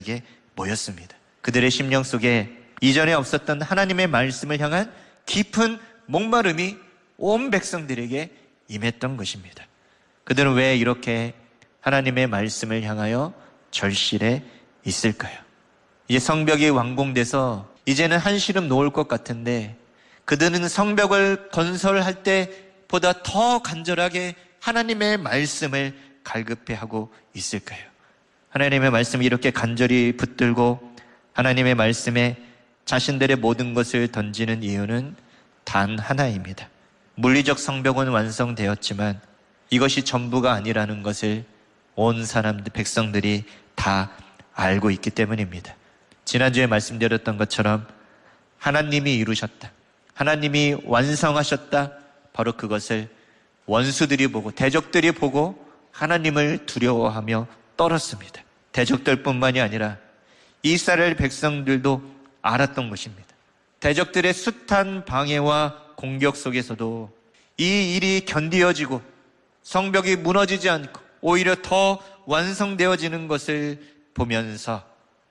모였습니다. 그들의 심령 속에 이전에 없었던 하나님의 말씀을 향한 깊은 목마름이 온 백성들에게 임했던 것입니다. 그들은 왜 이렇게 하나님의 말씀을 향하여 절실해 있을까요? 이제 성벽이 완공돼서 이제는 한시름 놓을 것 같은데 그들은 성벽을 건설할 때보다 더 간절하게 하나님의 말씀을 갈급해하고 있을까요? 하나님의 말씀을 이렇게 간절히 붙들고 하나님의 말씀에 자신들의 모든 것을 던지는 이유는 단 하나입니다. 물리적 성벽은 완성되었지만 이것이 전부가 아니라는 것을 온 사람들, 백성들이 다 알고 있기 때문입니다. 지난주에 말씀드렸던 것처럼 하나님이 이루셨다, 하나님이 완성하셨다, 바로 그것을 원수들이 보고 대적들이 보고 하나님을 두려워하며 떨었습니다. 대적들뿐만이 아니라 이스라엘 백성들도 알았던 것입니다. 대적들의 숱한 방해와 공격 속에서도 이 일이 견디어지고 성벽이 무너지지 않고 오히려 더 완성되어지는 것을 보면서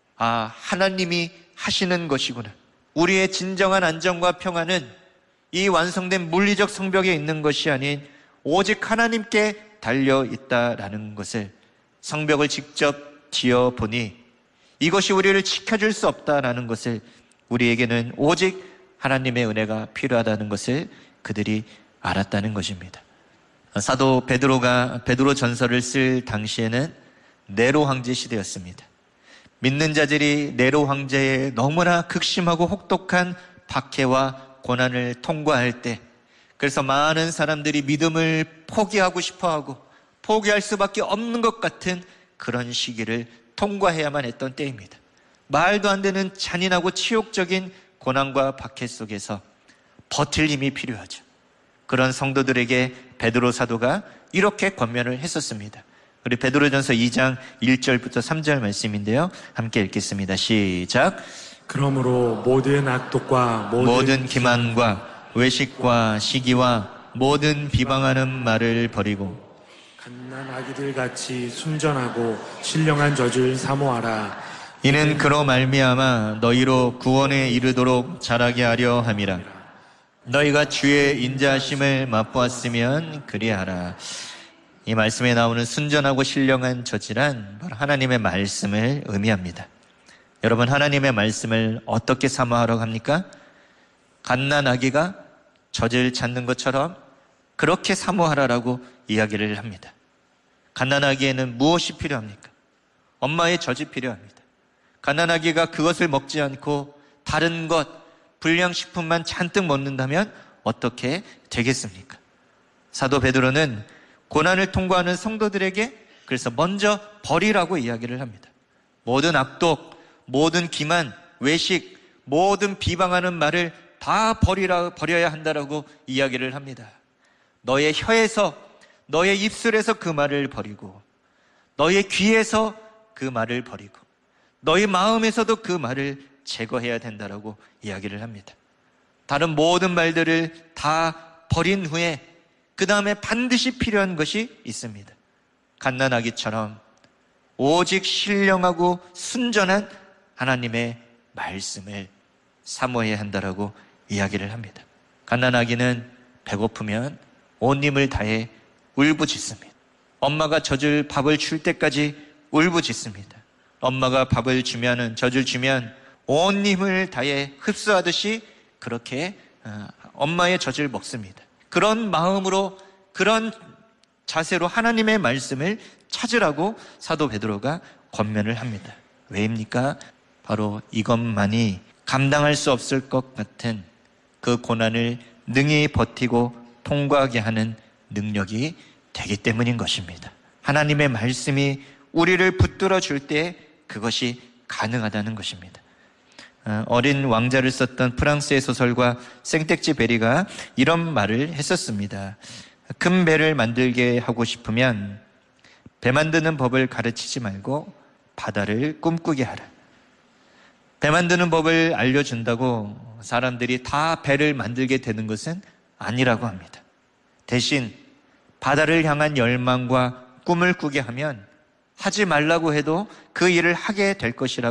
하나님이 하시는 것이구나. 우리의 진정한 안정과 평안은 이 완성된 물리적 성벽에 있는 것이 아닌 오직 하나님께 달려 있다라는 것을, 성벽을 직접 지어보니 이것이 우리를 지켜줄 수 없다라는 것을, 우리에게는 오직 하나님의 은혜가 필요하다는 것을 그들이 알았다는 것입니다. 사도 베드로가 베드로 전서를 쓸 당시에는 네로 황제 시대였습니다. 믿는 자들이 네로 황제의 너무나 극심하고 혹독한 박해와 고난을 통과할 때, 그래서 많은 사람들이 믿음을 포기하고 싶어하고 포기할 수밖에 없는 것 같은 그런 시기를 통과해야만 했던 때입니다. 말도 안 되는 잔인하고 치욕적인 고난과 박해 속에서 버틸 힘이 필요하죠. 그런 성도들에게 베드로 사도가 이렇게 권면을 했었습니다. 우리 베드로전서 2장 1절부터 3절 말씀인데요, 함께 읽겠습니다. 시작. 그러므로 모든 악독과 모든 기만과 외식과 시기와 모든 비방하는 말을 버리고 갓난아기들 같이 순전하고 신령한 젖을 사모하라. 이는 그로 말미암아 너희로 구원에 이르도록 자라게 하려 함이라. 너희가 주의 인자하심을 맛보았으면 그리하라. 이 말씀에 나오는 순전하고 신령한 젖이란 바로 하나님의 말씀을 의미합니다. 여러분, 하나님의 말씀을 어떻게 사모하라고 합니까? 갓난아기가 젖을 찾는 것처럼 그렇게 사모하라라고 이야기를 합니다. 갓난아기에는 무엇이 필요합니까? 엄마의 젖이 필요합니다. 갓난아기가 그것을 먹지 않고 다른 것, 불량식품만 잔뜩 먹는다면 어떻게 되겠습니까? 사도 베드로는 고난을 통과하는 성도들에게 그래서 먼저 버리라고 이야기를 합니다. 모든 악독, 모든 기만, 외식, 모든 비방하는 말을 다 버려야 한다라고 이야기를 합니다. 너의 혀에서, 너의 입술에서 그 말을 버리고, 너의 귀에서 그 말을 버리고, 너의 마음에서도 그 말을 제거해야 된다라고 이야기를 합니다. 다른 모든 말들을 다 버린 후에 그 다음에 반드시 필요한 것이 있습니다. 갓난아기처럼 오직 신령하고 순전한 하나님의 말씀을 사모해야 한다라고 이야기를 합니다. 갓난아기는 배고프면 온 힘을 다해 울부짖습니다. 엄마가 밥을 줄 때까지 울부짖습니다. 엄마가 밥을 주면은, 젖을 주면 온 힘을 다해 흡수하듯이 그렇게 엄마의 젖을 먹습니다. 그런 마음으로, 그런 자세로 하나님의 말씀을 찾으라고 사도 베드로가 권면을 합니다. 왜입니까? 바로 이것만이 감당할 수 없을 것 같은 그 고난을 능히 버티고 통과하게 하는 능력이 되기 때문인 것입니다. 하나님의 말씀이 우리를 붙들어 줄 때 그것이 가능하다는 것입니다. 어린 왕자를 썼던 프랑스의 소설가 생텍쥐 베리가 이런 말을 했었습니다. 큰 배를 만들게 하고 싶으면 배 만드는 법을 가르치지 말고 바다를 꿈꾸게 하라. 배 만드는 법을 알려준다고 사람들이 다 배를 만들게 되는 것은 아니라고 합니다. 대신 바다를 향한 열망과 꿈을 꾸게 하면 하지 말라고 해도 그 일을 하게 될 것이라고